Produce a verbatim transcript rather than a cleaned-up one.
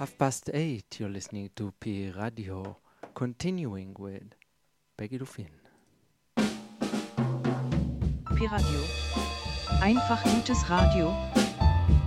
Half past eight, you're listening to Pi Radio, continuing with Peggy Ruffin. Pi Radio. Einfach gutes Radio.